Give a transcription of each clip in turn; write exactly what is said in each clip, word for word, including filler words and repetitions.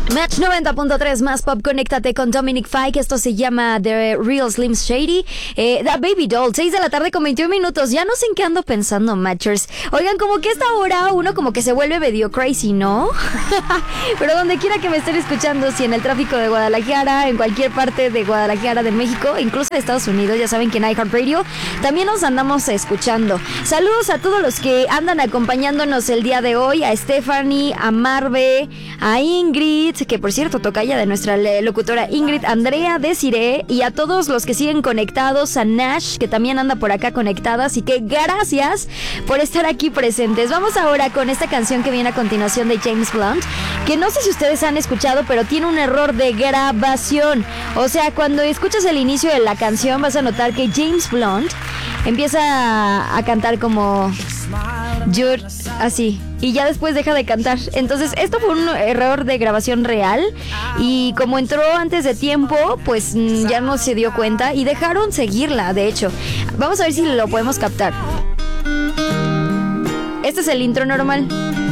Match noventa punto tres más pop, conéctate con Dominic Fike. Esto se llama The Real Slim Shady. eh, The Baby Doll, seis de la tarde con veintiún minutos. Ya no sé en qué ando pensando, Matchers. Oigan, como que esta hora uno como que se vuelve medio crazy, ¿no? Pero donde quiera que me estén escuchando, si en el tráfico de Guadalajara, en cualquier parte de Guadalajara, de México, incluso de Estados Unidos, ya saben que en iHeartRadio también nos andamos escuchando. Saludos a todos los que andan acompañándonos el día de hoy, a Stephanie, a Marve, a Ingrid, que por cierto tocaya de nuestra locutora Ingrid, Andrea, Desiree, y a todos los que siguen conectados, a Nash, que también anda por acá conectada, así que gracias por estar aquí presentes. Vamos ahora con esta canción que viene a continuación de James Blunt, que no sé si ustedes han escuchado, pero tiene un error de grabación. O sea, cuando escuchas el inicio de la canción vas a notar que James Blunt empieza a, a cantar como You're, así, y ya después deja de cantar. Entonces esto fue un error de grabación real, y como entró antes de tiempo, pues ya no se dio cuenta y dejaron seguirla. De hecho, vamos a ver si lo podemos captar. Este es el intro normal.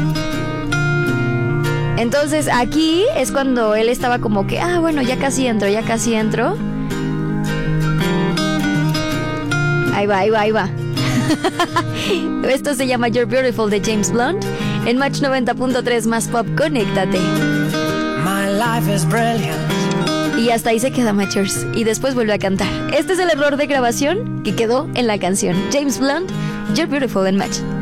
Entonces aquí es cuando él estaba como que, ah, bueno, ya casi entro, ya casi entro. Ahí va, ahí va, ahí va. Esto se llama You're Beautiful de James Blunt en Match noventa punto tres más pop, conéctate. My life is brilliant. Y hasta ahí se queda, Matchers, y después vuelve a cantar. Este es el error de grabación que quedó en la canción. James Blunt, You're Beautiful en Match.